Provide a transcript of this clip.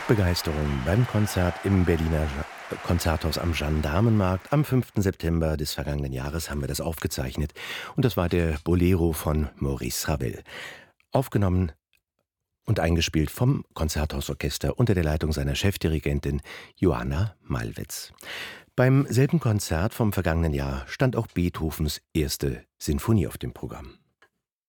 Begeisterung beim Konzert im Berliner Konzerthaus am Gendarmenmarkt. Am 5. September des vergangenen Jahres haben wir das aufgezeichnet. Und das war der Bolero von Maurice Ravel. Aufgenommen und eingespielt vom Konzerthausorchester unter der Leitung seiner Chefdirigentin Joanna Malwitz. Beim selben Konzert vom vergangenen Jahr stand auch Beethovens erste Sinfonie auf dem Programm.